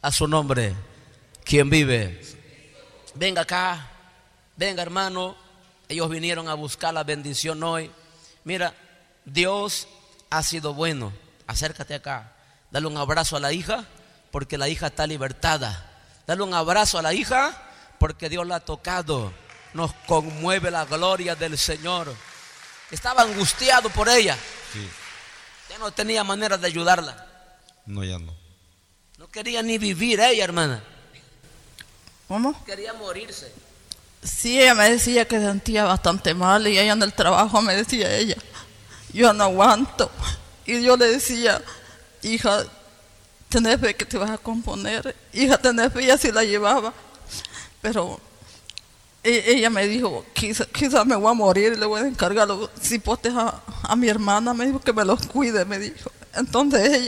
A su nombre, quien vive. Venga acá, venga hermano. Ellos vinieron a buscar la bendición hoy. Mira, Dios ha sido bueno. Acércate acá. Dale un abrazo a la hija, porque la hija está libertada. Dale un abrazo a la hija, porque Dios la ha tocado. Nos conmueve la gloria del Señor. Estaba angustiado por ella. Sí. Ya no tenía manera de ayudarla. No, ya no. No quería ni vivir ella, hermana. ¿Cómo? Quería morirse. Sí, ella me decía que sentía bastante mal y ella en el trabajo me decía ella, yo no aguanto. Y yo le decía, hija, tenés fe que te vas a componer. Hija, tenés fe, y así la llevaba. Pero ella me dijo, quizá me voy a morir y le voy a encargar los cipotes a mi hermana. Me dijo que me los cuide, me dijo. Entonces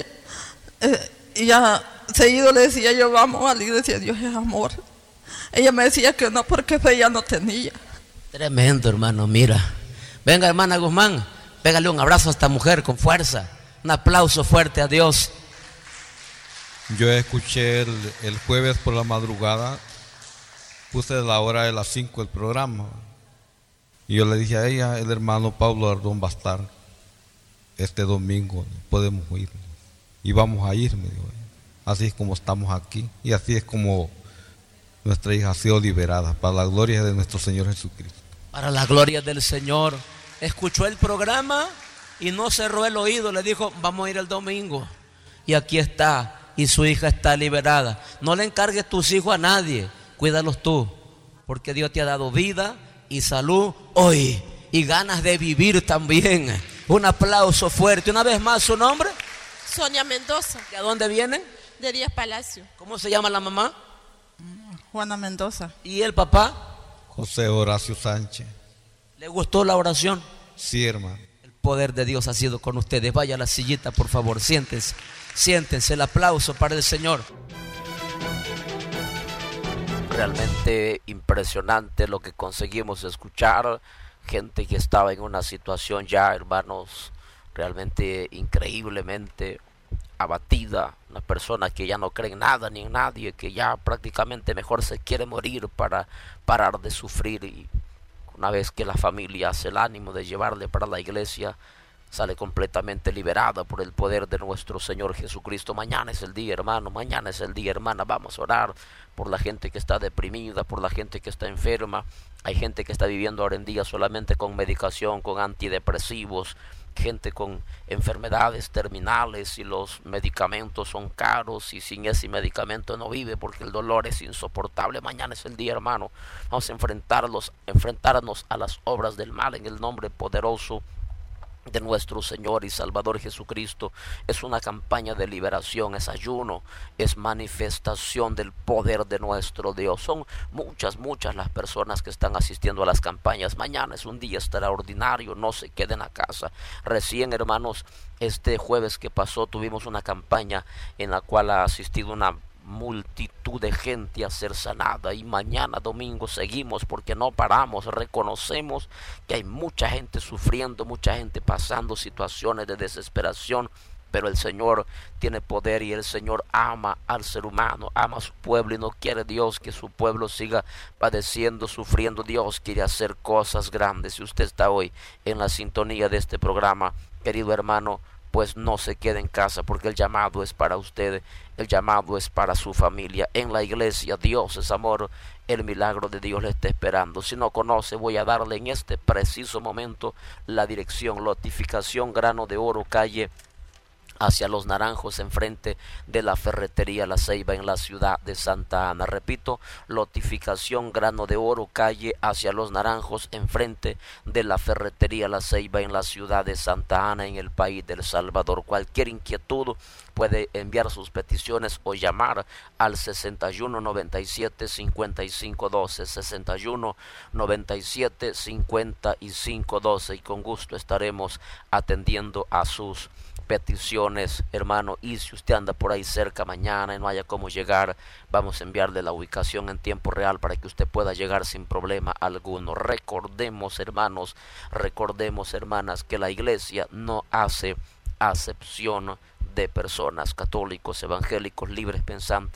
ella seguido le decía yo, vamos a la iglesia, Dios es amor. Ella me decía que no, porque fe ya no tenía. Tremendo, hermano, mira. Venga, hermana Guzmán, pégale un abrazo a esta mujer con fuerza. Un aplauso fuerte a Dios. Yo escuché el jueves por la madrugada, puse la hora de las 5 el programa. Y yo le dije a ella, el hermano Pablo Ardón va a estar este domingo, podemos ir. Y vamos a ir, me dijo. Así es como estamos aquí y así es como nuestra hija ha sido liberada, para la gloria de nuestro Señor Jesucristo. Para la gloria del Señor. Escuchó el programa y no cerró el oído, le dijo, vamos a ir el domingo. Y aquí está, y su hija está liberada. No le encargues tus hijos a nadie, cuídalos tú, porque Dios te ha dado vida y salud hoy, y ganas de vivir también. Un aplauso fuerte. Una vez más, ¿su nombre? Sonia Mendoza. ¿De dónde vienen? De Díaz Palacio. ¿Cómo se llama la mamá? Juana Mendoza. ¿Y el papá? José Horacio Sánchez. ¿Le gustó la oración? Sí, hermano. El poder de Dios ha sido con ustedes. Vaya a la sillita, por favor, siéntense. Siéntense, el aplauso para el Señor. Realmente impresionante lo que conseguimos escuchar. Gente que estaba en una situación ya, hermanos, realmente increíblemente abatida, una persona que ya no cree en nada ni en nadie, que ya prácticamente mejor se quiere morir para parar de sufrir, y una vez que la familia hace el ánimo de llevarle para la iglesia, sale completamente liberada por el poder de nuestro Señor Jesucristo. Mañana es el día, hermano, mañana es el día, hermana. Vamos a orar por la gente que está deprimida, por la gente que está enferma. Hay gente que está viviendo ahora en día solamente con medicación, con antidepresivos, gente con enfermedades terminales y los medicamentos son caros y sin ese medicamento no vive porque el dolor es insoportable. Mañana es el día, hermano. Vamos a enfrentarnos a las obras del mal en el nombre poderoso de nuestro Señor y Salvador Jesucristo. Es una campaña de liberación, es ayuno, es manifestación del poder de nuestro Dios. Son muchas las personas que están asistiendo a las campañas. Mañana es un día extraordinario, no se queden a casa. Recién, hermanos, este jueves que pasó tuvimos una campaña en la cual ha asistido una multitud de gente a ser sanada, y mañana domingo seguimos porque no paramos. Reconocemos que hay mucha gente sufriendo, mucha gente pasando situaciones de desesperación, pero el Señor tiene poder y el Señor ama al ser humano, ama a su pueblo, y no quiere Dios que su pueblo siga padeciendo, sufriendo. Dios quiere hacer cosas grandes. Si usted está hoy en la sintonía de este programa, querido hermano, pues no se quede en casa, porque el llamado es para usted, el llamado es para su familia. En la iglesia Dios es amor, el milagro de Dios le está esperando. Si no conoce, voy a darle en este preciso momento la dirección: Lotificación Grano de Oro, calle hacia Los Naranjos, enfrente de la ferretería La Ceiba, en la ciudad de Santa Ana. Repito, Lotificación Grano de Oro, calle hacia Los Naranjos, enfrente de la ferretería La Ceiba, en la ciudad de Santa Ana, en el país del Salvador. Cualquier inquietud puede enviar sus peticiones o llamar al 61 97 55 12, 61 97 55 12, y con gusto estaremos atendiendo a sus peticiones, hermano. Y si usted anda por ahí cerca mañana y no haya cómo llegar, vamos a enviarle la ubicación en tiempo real para que usted pueda llegar sin problema alguno. Recordemos, hermanos, recordemos, hermanas, que la iglesia no hace acepción de personas. Católicos, evangélicos, libres pensantes,